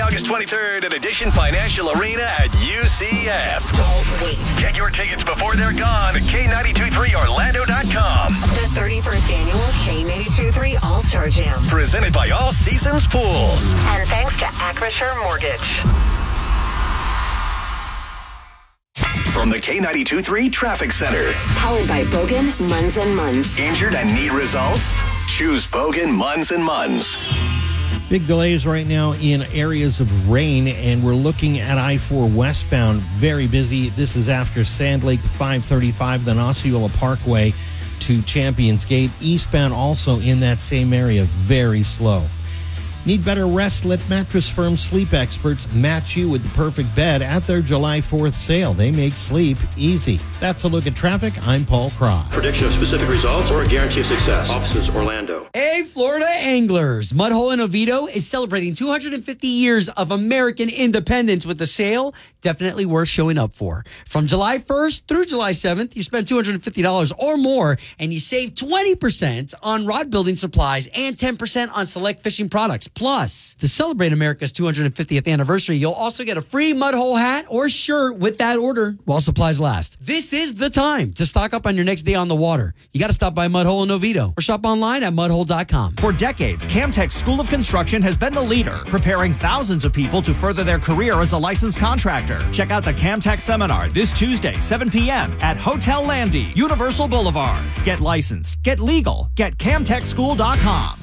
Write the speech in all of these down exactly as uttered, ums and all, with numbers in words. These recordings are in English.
August twenty-third at Edition Financial Arena at U C F. Don't wait. Get your tickets before they're gone at K nine two three Orlando dot com. The thirty-first annual K ninety-two point three All-Star Jam. Presented by All Seasons Pools. And thanks to Acrisure Mortgage. From the K ninety-two point three Traffic Center. Powered by Bogan, Munz and Munz. Injured and need results? Choose Bogan, Munz and Munz. Big delays right now in areas of rain, and we're looking at I four westbound. Very busy. This is after Sand Lake five thirty-five, then Osceola Parkway to Champions Gate. Eastbound also in that same area. Very slow. Need better rest? Let mattress firm Sleep Experts match you with the perfect bed at their July fourth sale. They make sleep easy. That's a look at traffic. I'm Paul Cross. Prediction of specific results or a guarantee of success. Offices Orlando. Hey, Florida anglers. Mudhole in Oviedo is celebrating two hundred fifty years of American independence with a sale definitely worth showing up for. From July first through July seventh, you spend two hundred fifty dollars or more and you save twenty percent on rod building supplies and ten percent on select fishing products. Plus, to celebrate America's two hundred fiftieth anniversary, you'll also get a free Mudhole hat or shirt with that order while supplies last. This is the time to stock up on your next day on the water. You got to stop by Mudhole in Oviedo or shop online at mudhole dot com. For decades, Camtech School of Construction has been the leader, preparing thousands of people to further their career as a licensed contractor. Check out the Camtech Seminar this Tuesday, seven p.m. at Hotel Landy, Universal Boulevard. Get licensed, get legal, get camtech school dot com.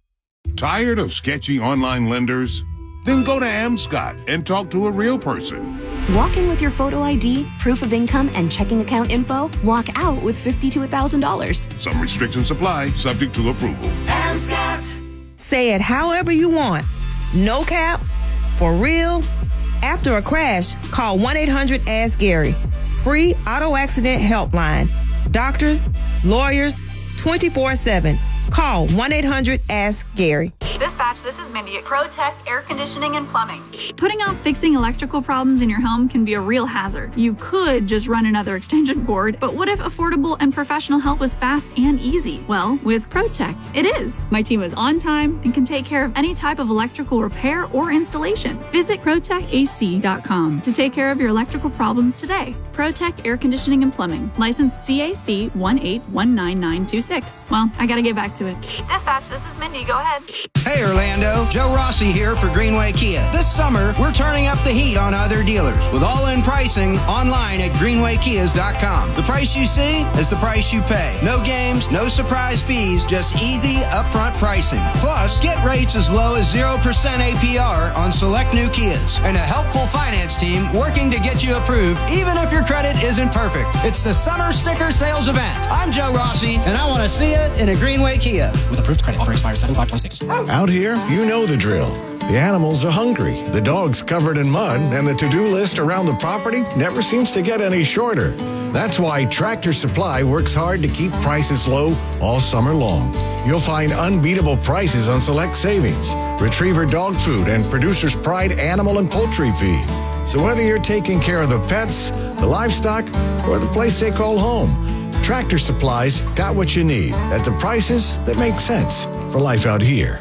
Tired of sketchy online lenders? Then go to Amscot and talk to a real person. Walk in with your photo I D, proof of income, and checking account info. Walk out with fifty to one thousand dollars. Some restrictions apply, subject to approval. Amscot. Say it however you want. No cap. For real. After a crash, call one eight hundred ask Gary. Free auto accident helpline. Doctors, lawyers, twenty-four seven. Call one eight hundred ask Gary. Dispatch, this is Mindy at ProTech Air Conditioning and Plumbing. Putting off fixing electrical problems in your home can be a real hazard. You could just run another extension cord, but what if affordable and professional help was fast and easy? Well, with ProTech, it is. My team is on time and can take care of any type of electrical repair or installation. Visit pro tech a c dot com to take care of your electrical problems today. ProTech Air Conditioning and Plumbing. License C A C one eight one nine nine two six. Well, I gotta get back to it. Dispatch, this is Mindy. Go ahead. Hey, Orlando. Joe Rossi here for Greenway Kia. This summer, we're turning up the heat on other dealers with all-in pricing online at greenway kias dot com. The price you see is the price you pay. No games, no surprise fees, just easy, upfront pricing. Plus, get rates as low as zero percent A P R on select new Kias. And a helpful finance team working to get you approved, even if your credit isn't perfect. It's the Summer Sticker Sales Event. I'm Joe Rossi, and I want to see it in a Greenway Kia. With approved credit, offer expires seven five twenty-six. Out here, you know the drill. The animals are hungry, the dog's covered in mud, and the to-do list around the property never seems to get any shorter. That's why Tractor Supply works hard to keep prices low all summer long. You'll find unbeatable prices on select savings, Retriever dog food, and Producer's Pride animal and poultry feed. So whether you're taking care of the pets, the livestock, or the place they call home, Tractor Supply's got what you need at the prices that make sense for life out here.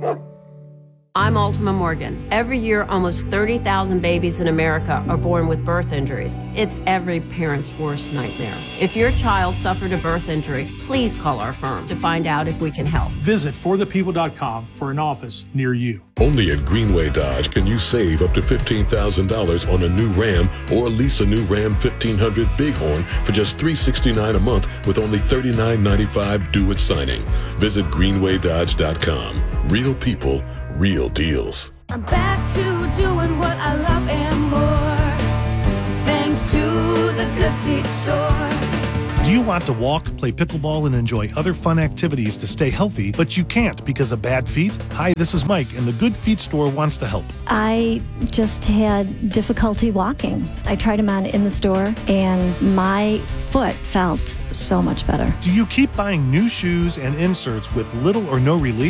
I'm Ultima Morgan. Every year, almost thirty thousand babies in America are born with birth injuries. It's every parent's worst nightmare. If your child suffered a birth injury, please call our firm to find out if we can help. Visit for the people dot com for an office near you. Only at Greenway Dodge can you save up to fifteen thousand dollars on a new Ram or lease a new Ram fifteen hundred Bighorn for just three hundred sixty-nine dollars a month with only thirty-nine ninety-five due at signing. Visit greenway dodge dot com. Real people, real deals. I'm back to doing what I love and more, thanks to the Good Feet store. Do you want to walk, play pickleball, and enjoy other fun activities to stay healthy, but you can't because of bad feet? Hi, this is Mike, and the Good Feet store wants to help. I just had difficulty walking. I tried them on in the store, and my foot felt so much better. Do you keep buying new shoes and inserts with little or no relief?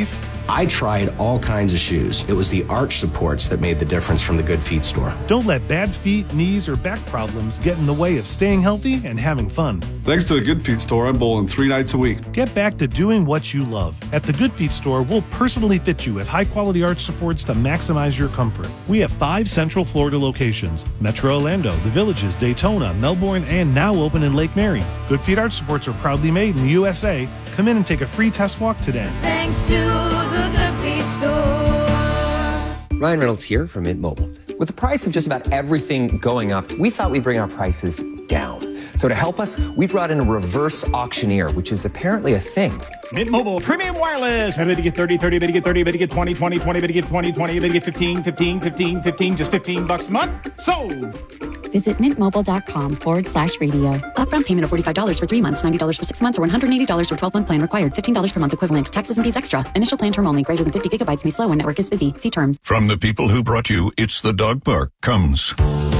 I tried all kinds of shoes. It was the arch supports that made the difference from the Good Feet store. Don't let bad feet, knees, or back problems get in the way of staying healthy and having fun. Thanks to the Good Feet store, I'm bowling three nights a week. Get back to doing what you love. At the Good Feet store, we'll personally fit you at high-quality arch supports to maximize your comfort. We have five Central Florida locations: Metro Orlando, The Villages, Daytona, Melbourne, and now open in Lake Mary. Good Feet arch supports are proudly made in the U S A. Come in and take a free test walk today. Thanks to the Good Feet store. Ryan Reynolds here from Mint Mobile. With the price of just about everything going up, we thought we'd bring our prices down. So to help us, we brought in a reverse auctioneer, which is apparently a thing. Mint Mobile Premium Wireless. How to get thirty, thirty, better get thirty, better get twenty, twenty, twenty, better get twenty, twenty, better get fifteen, fifteen, fifteen, fifteen, just fifteen bucks a month. Sold! Visit mintmobile.com forward slash radio. Upfront payment of forty-five dollars for three months, ninety dollars for six months, or one hundred eighty dollars for twelve-month plan required. fifteen dollars per month equivalent. Taxes and fees extra. Initial plan term only. Greater than fifty gigabytes may slow when network is busy. See terms. From the people who brought you It's the Dog Park comes